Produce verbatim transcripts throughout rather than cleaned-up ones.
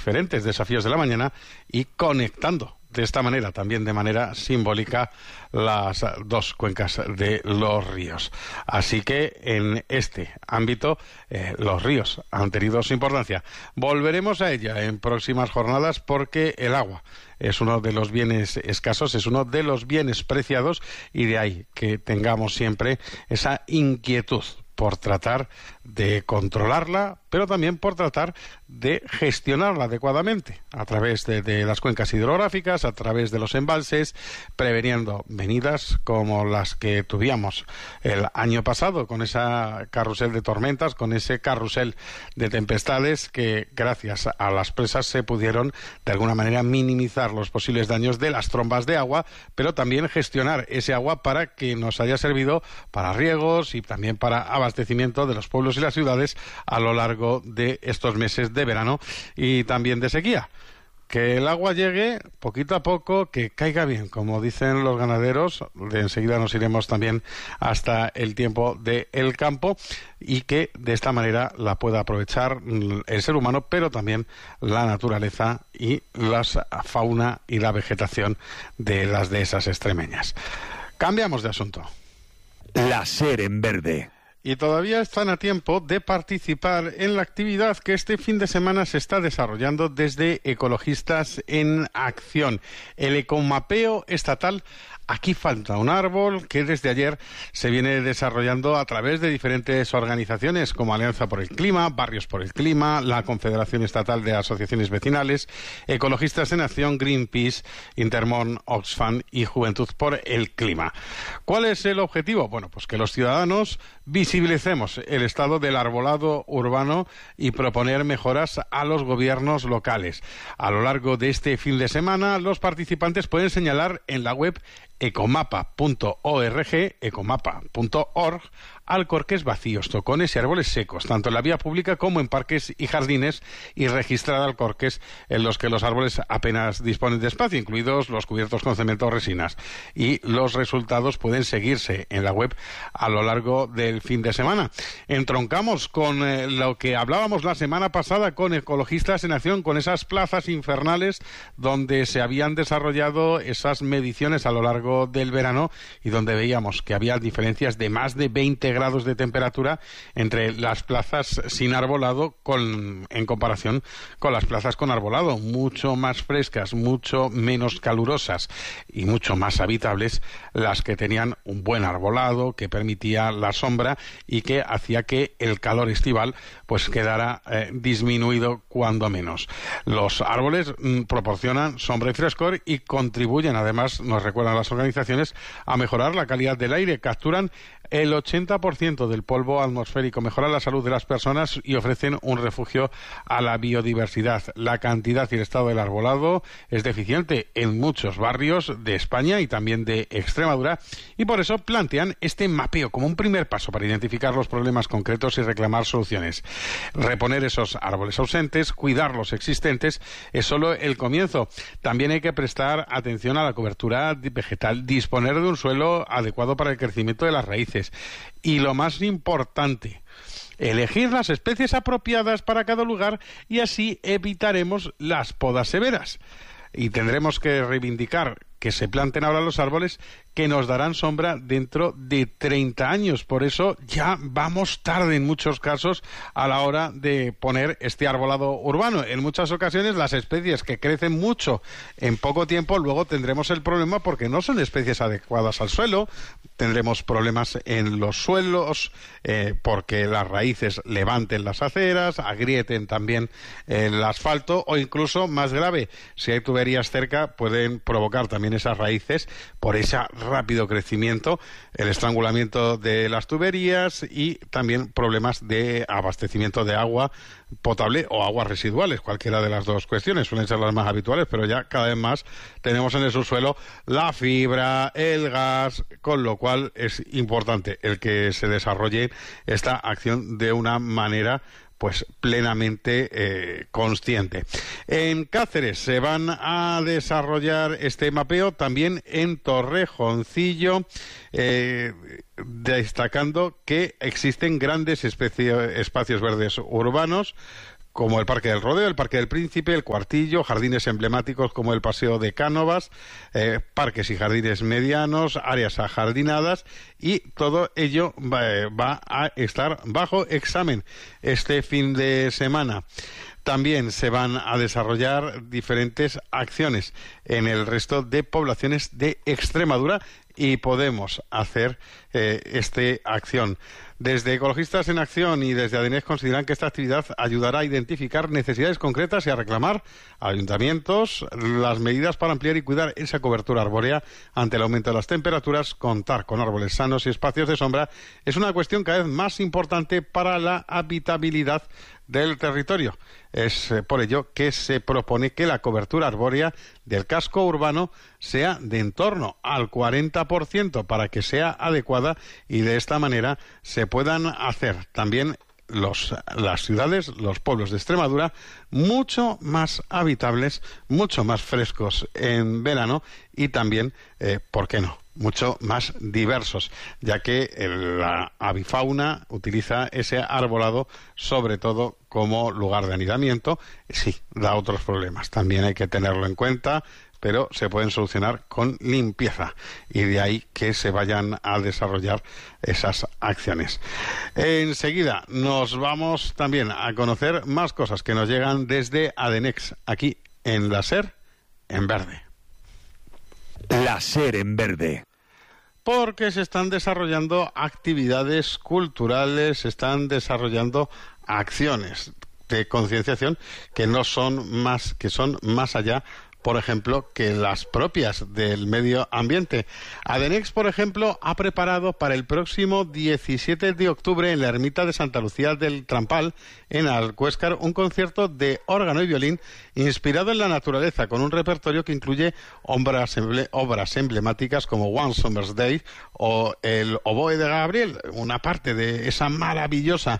diferentes desafíos de la mañana y conectando de esta manera, también de manera simbólica, las dos cuencas de los ríos. Así que en este ámbito eh, los ríos han tenido su importancia. Volveremos a ella en próximas jornadas porque el agua es uno de los bienes escasos, es uno de los bienes preciados, y de ahí que tengamos siempre esa inquietud por tratar de controlarla, pero también por tratar de gestionarla adecuadamente a través de, de las cuencas hidrográficas, a través de los embalses, preveniendo venidas como las que tuvimos el año pasado con esa carrusel de tormentas, con ese carrusel de tempestades que gracias a las presas se pudieron de alguna manera minimizar los posibles daños de las trombas de agua, pero también gestionar ese agua para que nos haya servido para riegos y también para abastecimiento de los pueblos y las ciudades a lo largo de estos meses de verano y también de sequía. Que el agua llegue poquito a poco, que caiga bien, como dicen los ganaderos. De enseguida nos iremos también hasta el tiempo del campo, y que de esta manera la pueda aprovechar el ser humano, pero también la naturaleza y la fauna y la vegetación de las dehesas extremeñas. Cambiamos de asunto. La SER en verde. Y todavía están a tiempo de participar en la actividad que este fin de semana se está desarrollando desde Ecologistas en Acción, el ecomapeo estatal. Aquí falta un árbol, que desde ayer se viene desarrollando a través de diferentes organizaciones como Alianza por el Clima, Barrios por el Clima, la Confederación Estatal de Asociaciones Vecinales, Ecologistas en Acción, Greenpeace, Intermón, Oxfam y Juventud por el Clima. ¿Cuál es el objetivo? Bueno, pues que los ciudadanos visibilicemos el estado del arbolado urbano y proponer mejoras a los gobiernos locales. A lo largo de este fin de semana, los participantes pueden señalar en la web ecomapa punto org, ecomapa punto org, alcorques vacíos, tocones y árboles secos, tanto en la vía pública como en parques y jardines, y registrar alcorques en los que los árboles apenas disponen de espacio, incluidos los cubiertos con cemento o resinas. Y los resultados pueden seguirse en la web a lo largo del fin de semana. Entroncamos con eh, lo que hablábamos la semana pasada con Ecologistas en Acción, con esas plazas infernales donde se habían desarrollado esas mediciones a lo largo del verano y donde veíamos que había diferencias de más de veinte grados de temperatura entre las plazas sin arbolado con, en comparación con las plazas con arbolado, mucho más frescas, mucho menos calurosas y mucho más habitables las que tenían un buen arbolado que permitía la sombra y que hacía que el calor estival pues quedara eh, disminuido cuando menos. Los árboles mm, proporcionan sombra y frescor y contribuyen, además, nos recuerdan las organizaciones, a mejorar la calidad del aire, capturan el ochenta por ciento del polvo atmosférico, mejoran la salud de las personas y ofrecen un refugio a la biodiversidad. La cantidad y el estado del arbolado es deficiente en muchos barrios de España y también de Extremadura, y por eso plantean este mapeo como un primer paso para identificar los problemas concretos y reclamar soluciones. Reponer esos árboles ausentes, cuidar los existentes, es solo el comienzo. También hay que prestar atención a la cobertura vegetal, disponer de un suelo adecuado para el crecimiento de las raíces. Y lo más importante, elegir las especies apropiadas para cada lugar, y así evitaremos las podas severas. Y tendremos que reivindicar que se planten ahora los árboles que nos darán sombra dentro de treinta años. Por eso ya vamos tarde en muchos casos a la hora de poner este arbolado urbano. En muchas ocasiones las especies que crecen mucho en poco tiempo, luego tendremos el problema porque no son especies adecuadas al suelo, tendremos problemas en los suelos eh, porque las raíces levanten las aceras, agrieten también el asfalto, o incluso, más grave, si hay tuberías cerca, pueden provocar también esas raíces, por ese rápido crecimiento, el estrangulamiento de las tuberías y también problemas de abastecimiento de agua potable o aguas residuales. Cualquiera de las dos cuestiones suelen ser las más habituales, pero ya cada vez más tenemos en el subsuelo la fibra, el gas, con lo cual es importante el que se desarrolle esta acción de una manera pues plenamente eh, consciente. En Cáceres se van a desarrollar este mapeo, también en Torrejoncillo, eh, destacando que existen grandes especie, espacios verdes urbanos como el Parque del Rodeo, el Parque del Príncipe, el Cuartillo, jardines emblemáticos como el Paseo de Cánovas, eh, parques y jardines medianos, áreas ajardinadas, y todo ello va, va a estar bajo examen este fin de semana. También se van a desarrollar diferentes acciones en el resto de poblaciones de Extremadura y podemos hacer eh, esta acción. Desde Ecologistas en Acción y desde ADENEX consideran que esta actividad ayudará a identificar necesidades concretas y a reclamar a ayuntamientos las medidas para ampliar y cuidar esa cobertura arbórea ante el aumento de las temperaturas. Contar con árboles sanos y espacios de sombra es una cuestión cada vez más importante para la habitabilidad del territorio. Es eh, por ello que se propone que la cobertura arbórea del casco urbano sea de en torno al cuarenta por ciento para que sea adecuada y de esta manera se puedan hacer también los, las ciudades, los pueblos de Extremadura mucho más habitables, mucho más frescos en verano y también, eh, ¿por qué no?, mucho más diversos, ya que la avifauna utiliza ese arbolado sobre todo como lugar de anidamiento. Sí, da otros problemas, también hay que tenerlo en cuenta, pero se pueden solucionar con limpieza y de ahí que se vayan a desarrollar esas acciones. Enseguida nos vamos también a conocer más cosas que nos llegan desde ADENEX, aquí en la SER en verde. La SER en verde. Porque se están desarrollando actividades culturales, se están desarrollando acciones de concienciación que no son más, que son más allá, por ejemplo, que las propias del medio ambiente. ADENEX, por ejemplo, ha preparado para el próximo diecisiete de octubre en la ermita de Santa Lucía del Trampal, en Alcuéscar, un concierto de órgano y violín inspirado en la naturaleza, con un repertorio que incluye obras, obras emblemáticas como One Summer's Day o el Oboe de Gabriel, una parte de esa maravillosa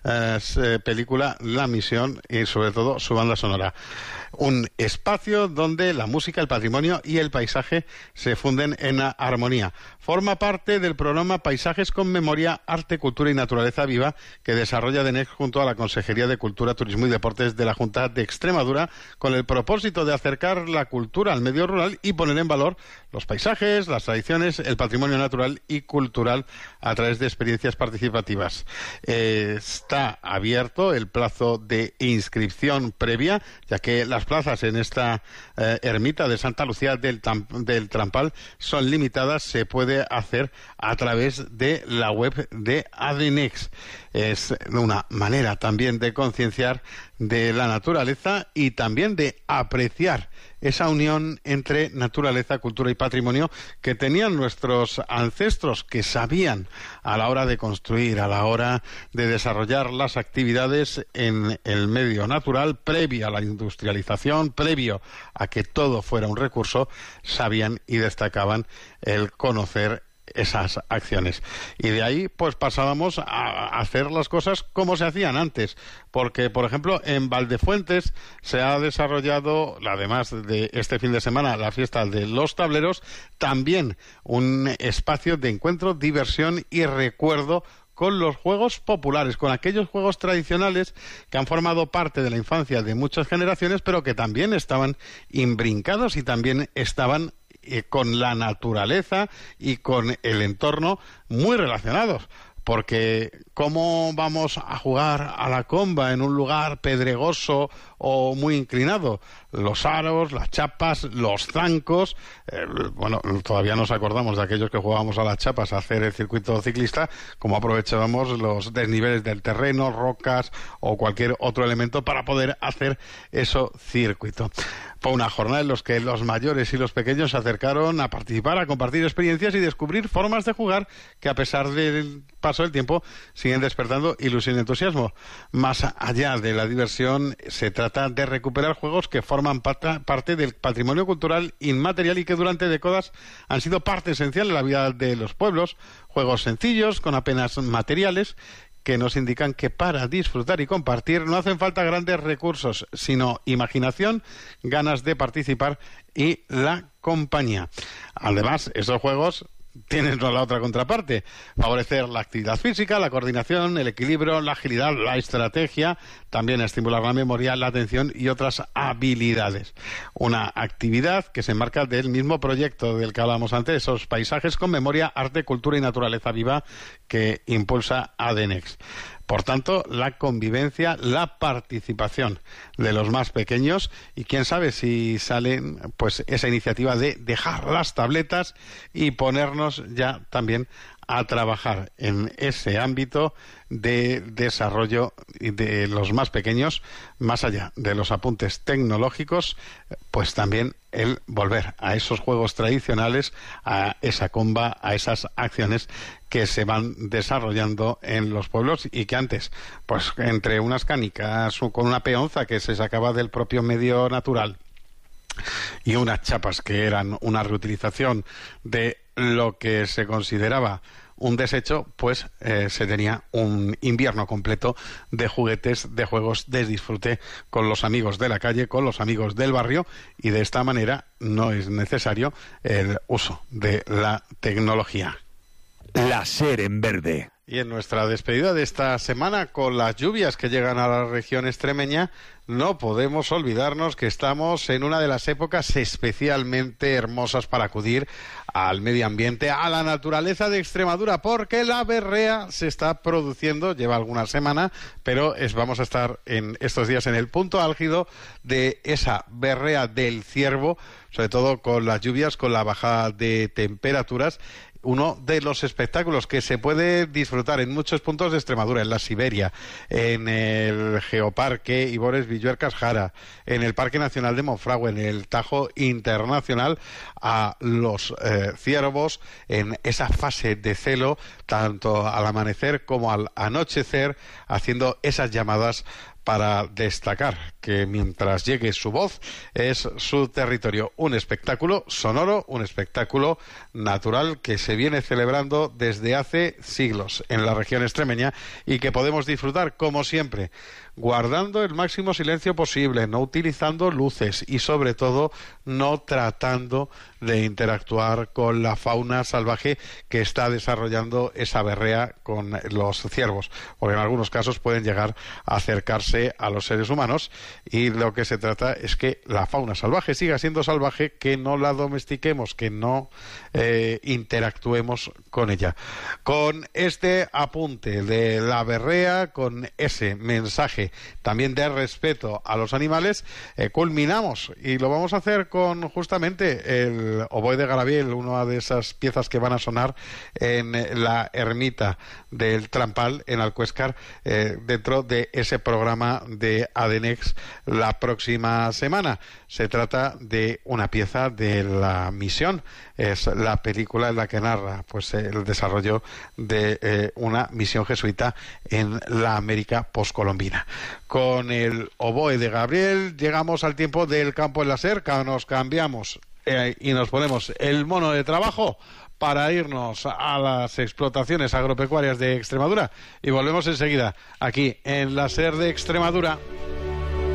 eh, película La Misión y sobre todo su banda sonora. Un espacio donde la música, el patrimonio y el paisaje se funden en armonía. Forma parte del programa Paisajes con Memoria, Arte, Cultura y Naturaleza Viva que desarrolla ADENEX junto a la Consejería de Cultura, Turismo y Deportes de la Junta de Extremadura, con el propósito de acercar la cultura al medio rural y poner en valor los paisajes, las tradiciones, el patrimonio natural y cultural a través de experiencias participativas. Eh, está abierto el plazo de inscripción previa, ya que las plazas en esta eh, ermita de Santa Lucía del, del Trampal son limitadas. Se puede hacer a través de la web de ADENEX. Es una manera también de concienciar de la naturaleza y también de apreciar esa unión entre naturaleza, cultura y patrimonio que tenían nuestros ancestros, que sabían a la hora de construir, a la hora de desarrollar las actividades en el medio natural, previo a la industrialización, previo a que todo fuera un recurso, sabían y destacaban el conocer esas acciones. Y de ahí pues pasábamos a hacer las cosas como se hacían antes, porque por ejemplo en Valdefuentes se ha desarrollado, además de este fin de semana, la fiesta de los tableros, también un espacio de encuentro, diversión y recuerdo con los juegos populares, con aquellos juegos tradicionales que han formado parte de la infancia de muchas generaciones, pero que también estaban imbrincados y también estaban eh, con la naturaleza y con el entorno muy relacionados. Porque ¿cómo vamos a jugar a la comba en un lugar pedregoso o muy inclinado? Los aros, las chapas, los zancos, eh, bueno, todavía nos acordamos de aquellos que jugábamos a las chapas a hacer el circuito ciclista, como aprovechábamos los desniveles del terreno, rocas o cualquier otro elemento para poder hacer eso circuito. Fue una jornada en la que los mayores y los pequeños se acercaron a participar, a compartir experiencias y descubrir formas de jugar que, a pesar del paso del tiempo, siguen despertando ilusión y entusiasmo. Más allá de la diversión, se trata de recuperar juegos que forman parte del patrimonio cultural inmaterial y que durante décadas han sido parte esencial de la vida de los pueblos. Juegos sencillos, con apenas materiales, que nos indican que para disfrutar y compartir no hacen falta grandes recursos, sino imaginación, ganas de participar y la compañía. Además, esos juegos tienen la otra contraparte: favorecer la actividad física, la coordinación, el equilibrio, la agilidad, la estrategia, también a estimular la memoria, la atención y otras habilidades. Una actividad que se enmarca del mismo proyecto del que hablábamos antes, esos paisajes con memoria, arte, cultura y naturaleza viva que impulsa ADNEX. Por tanto, la convivencia, la participación de los más pequeños y quién sabe si salen pues esa iniciativa de dejar las tabletas y ponernos ya también a trabajar en ese ámbito de desarrollo de los más pequeños, más allá de los apuntes tecnológicos, pues también el volver a esos juegos tradicionales, a esa comba, a esas acciones que se van desarrollando en los pueblos y que antes, pues entre unas canicas o con una peonza que se sacaba del propio medio natural y unas chapas que eran una reutilización de lo que se consideraba un desecho, pues eh, se tenía un invierno completo de juguetes, de juegos de disfrute con los amigos de la calle, con los amigos del barrio, y de esta manera no es necesario el uso de la tecnología. La SER en verde. Y en nuestra despedida de esta semana, con las lluvias que llegan a la región extremeña, no podemos olvidarnos que estamos en una de las épocas especialmente hermosas para acudir al medio ambiente, a la naturaleza de Extremadura, porque la berrea se está produciendo, lleva alguna semana, pero es, vamos a estar en estos días en el punto álgido de esa berrea del ciervo, sobre todo con las lluvias, con la bajada de temperaturas. Uno de los espectáculos que se puede disfrutar en muchos puntos de Extremadura, en la Siberia, en el Geoparque Ibores Villuercas Jara, en el Parque Nacional de Monfragüe, en el Tajo Internacional, a los eh, ciervos en esa fase de celo, tanto al amanecer como al anochecer, haciendo esas llamadas para destacar que mientras llegue su voz es su territorio. Un espectáculo sonoro, un espectáculo natural que se viene celebrando desde hace siglos en la región extremeña y que podemos disfrutar, como siempre, guardando el máximo silencio posible, no utilizando luces y, sobre todo, no tratando de interactuar con la fauna salvaje que está desarrollando esa berrea con los ciervos, porque en algunos casos pueden llegar a acercarse a los seres humanos, y lo que se trata es que la fauna salvaje siga siendo salvaje, que no la domestiquemos, que no eh, interactuemos con ella. Con este apunte de la berrea, con ese mensaje también de respeto a los animales, eh, culminamos, y lo vamos a hacer con justamente el oboe de Garabiel, una de esas piezas que van a sonar en la ermita del Trampal en Alcuéscar, eh, dentro de ese programa de ADNEX la próxima semana. Se trata de una pieza de La Misión, es la película en la que narra pues el desarrollo de eh, una misión jesuita en la América poscolombina. Con el oboe de Gabriel llegamos al tiempo del campo en la SER, nos cambiamos eh, y nos ponemos el mono de trabajo para irnos a las explotaciones agropecuarias de Extremadura, y volvemos enseguida aquí en la SER de Extremadura.